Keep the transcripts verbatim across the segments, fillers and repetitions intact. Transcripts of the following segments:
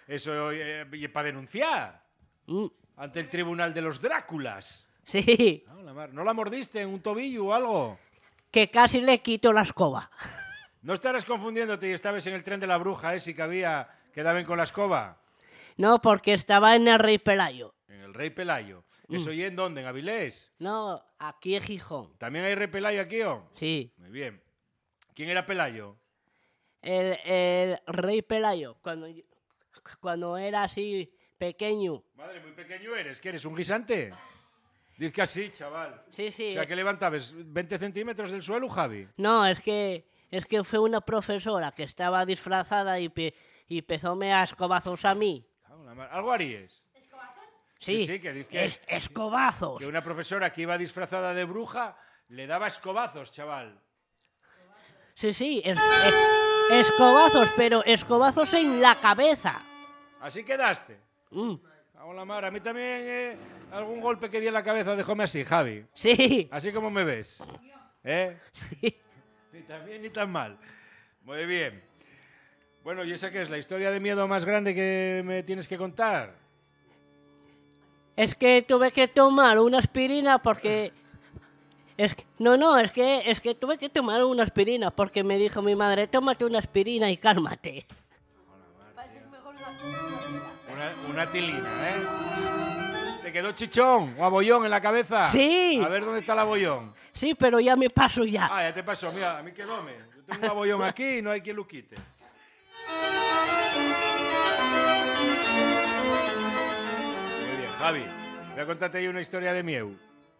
eso eh, para denunciar Mm. ante el tribunal de los Dráculas. Sí, Ah, la mar. ¿No la mordiste en un tobillo o algo? que casi le quito la escoba. ¿No estarás confundiéndote y estabas en el tren de la bruja ese que había que daban con la escoba? No, porque estaba en el Rey Pelayo. En el Rey Pelayo. ¿Eso y en dónde? ¿En Avilés? No, aquí en Gijón. ¿También hay Rey Pelayo aquí o? Sí, Muy bien. ¿Quién era Pelayo? el, el Rey Pelayo, cuando, yo- cuando era así pequeño. Madre, muy pequeño eres. ¿Qué eres, un guisante? Diz que así, chaval. Sí, sí. O sea, que levantabas veinte centímetros del suelo, Javi. No, es que, es que fue una profesora que estaba disfrazada y, pe, y empezóme a escobazos a mí. Cago en la mar. ¿Algo harías? Sí, Sí, sí, que dice que- es- escobazos. Que una profesora que iba disfrazada de bruja le daba escobazos, chaval. Sí, sí, es- es- escobazos, pero escobazos en la cabeza. Así quedaste. Mm, Cago en la mar. A mí también eh, algún golpe que di en la cabeza dejóme así, Javi. sí, Así como me ves. ¿Eh? sí. Ni tan bien ni tan mal. Muy bien. Bueno, ¿y esa qué es? ¿La historia de miedo más grande que me tienes que contar? Es que tuve que tomar una aspirina porque... Es que- no, no, es que, es que tuve que tomar una aspirina porque me dijo mi madre, tómate una aspirina y cálmate. Una, una tilina, ¿eh? ¿Te quedó chichón o abollón en la cabeza? Sí. A ver dónde está el abollón. Sí, pero ya me paso ya. Ah, ya te pasó. Mira, a mí quedóme. Yo tengo un abollón aquí y no hay quien lo quite. Muy bien, Javi. Voy a contarte ahí una historia de mieu.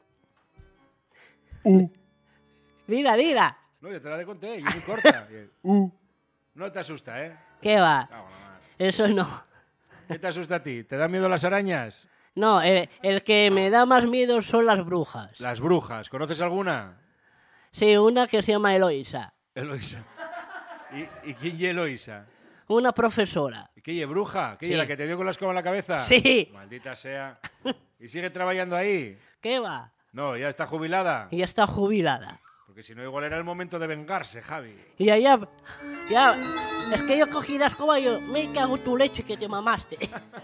Dila, dila. No, yo te la conté, yo muy corta. Uh. No te asusta, ¿eh? ¿Qué va? Cago en la mar. Eso no. ¿Qué te asusta a ti? ¿Te dan miedo las arañas? No, el, el que me da más miedo son las brujas. Las brujas. ¿Conoces alguna? Sí, una que se llama Eloisa. Eloisa. ¿Y, y quién es Eloisa? Una profesora. ¿Y qué es bruja? ¿Qué es Sí. la que te dio con la escoba en la cabeza? Sí. Maldita sea. ¿Y sigue trabajando ahí? ¿Qué va? No, ya está jubilada. Y ya está jubilada. Porque si no, igual era el momento de vengarse, Javi. Y allá, ya, es que yo cogí la escoba y yo, me cago en tu leche que te mamaste.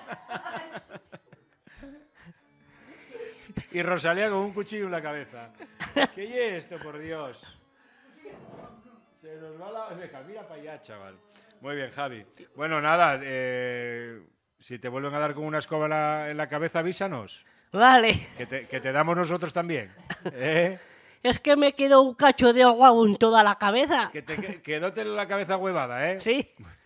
Y Rosalía con un cuchillo en la cabeza. ¿Qué es esto, por Dios? Se nos va la... Venga, mira para allá, chaval. Muy bien, Javi. Bueno, nada, eh, si te vuelven a dar con una escoba en la, en la cabeza, avísanos. Vale, Que te, que te damos nosotros también. ¿Eh? es que me quedó un cacho de agua en toda la cabeza. Que te que, quedóte la cabeza huevada, ¿eh? Sí,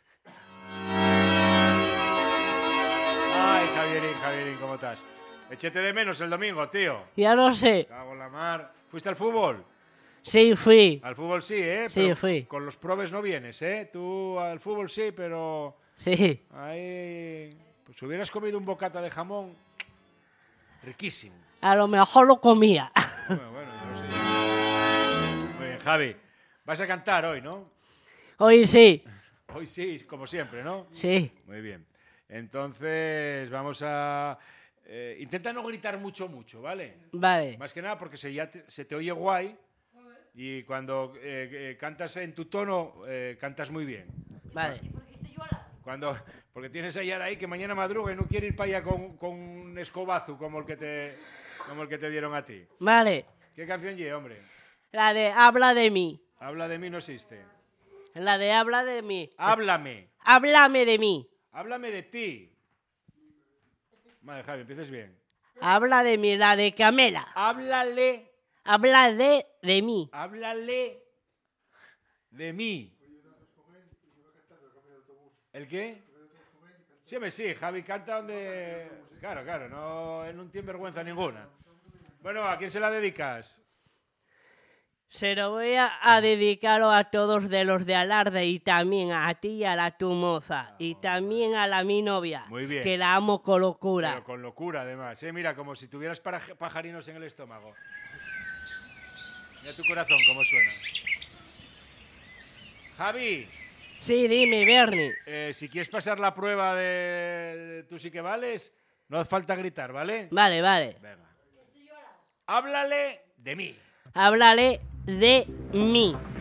Ay, Javierín, Javierín, ¿cómo estás? Échete de menos el domingo, tío. ya lo sé. Cago en la mar. ¿Fuiste al fútbol? Sí, fui. Al fútbol sí, ¿eh? Sí, Pero fui. con los probes no vienes, ¿eh? Tú al fútbol sí, pero... Sí, Ahí... Pues hubieras comido un bocata de jamón riquísimo. a lo mejor lo comía. Bueno, bueno, yo no sé. Muy bien, Javi. Vas a cantar hoy, ¿no? Hoy sí, Hoy sí, como siempre, ¿no? sí. Muy bien. Entonces, vamos a... eh, intenta no gritar mucho, mucho, ¿vale? Vale, Más que nada porque se, ya te, se te oye guay y cuando eh, eh, cantas en tu tono, eh, cantas muy bien. vale. Cuando, porque tienes a Yara ahí que mañana madruga y no quiere ir para allá con, con un escobazo como el, que te, como el que te dieron a ti. Vale, ¿Qué canción lle, hombre? la de habla de mí. Habla de mí no existe. La de habla de mí. Háblame. Háblame de mí. Háblame de ti. Vale, Javi, empieces bien. Habla de mí, la de Camela. Háblale. Habla de, de mí. Háblale de mí. ¿El qué? Sí, hombre, sí, Javi canta donde... Claro, claro, no, él no tiene vergüenza ninguna. Bueno, ¿a quién se la dedicas? Se lo voy a, a dedicarlo a todos de los de Alarde y también a ti y a la tu moza. Y también a la mi novia. Muy bien. Que la amo con locura. Pero con locura, además. ¿eh? Mira, como si tuvieras para- pajarinos en el estómago. Mira tu corazón, cómo suena. Javi, Sí, dime, Bernie. eh, si quieres pasar la prueba de, de tú sí que vales, no hace falta gritar, ¿vale? Vale, vale. Venga. Háblale de mí. Háblale de mí.